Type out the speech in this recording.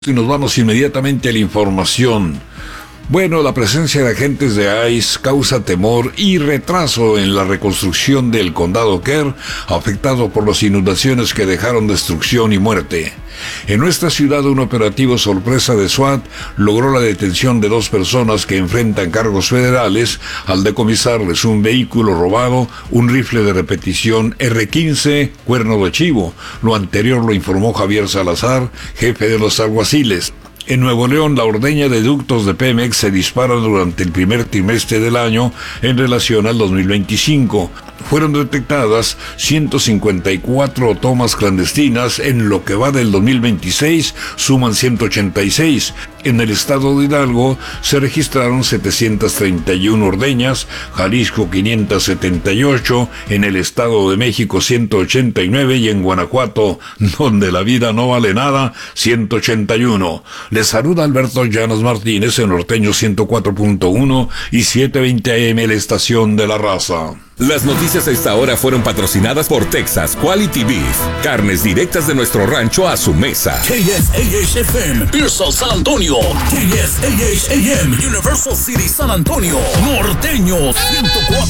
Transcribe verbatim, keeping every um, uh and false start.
Y nos vamos inmediatamente a la información. Bueno, la presencia de agentes de ICE causa temor y retraso en la reconstrucción del condado Kerr, afectado por las inundaciones que dejaron destrucción y muerte. En nuestra ciudad, un operativo sorpresa de SWAT logró la detención de dos personas que enfrentan cargos federales al decomisarles un vehículo robado, un rifle de repetición erre quince, cuerno de chivo. Lo anterior lo informó Javier Salazar, jefe de los alguaciles. En Nuevo León, la ordeña de ductos de Pemex se dispara durante el primer trimestre del año en relación al dos mil veinticinco. Fueron detectadas ciento cincuenta y cuatro tomas clandestinas. En lo que va del dos mil veintiséis, suman ciento ochenta y seis. En el estado de Hidalgo se registraron setecientas treinta y una ordeñas, Jalisco quinientas setenta y ocho, en el Estado de México ciento ochenta y nueve y en Guanajuato, donde la vida no vale nada, ciento ochenta y uno. Les saluda Alberto Llanos Martínez en Norteño ciento cuatro punto uno y setecientos veinte A M, la estación de la raza. Las noticias a esta hora fueron patrocinadas por Texas Quality Beef. Carnes directas de nuestro rancho a su mesa. K S A H F M, Pearsall, San Antonio. K S A H A M, Universal City, San Antonio. Norteño ciento cuatro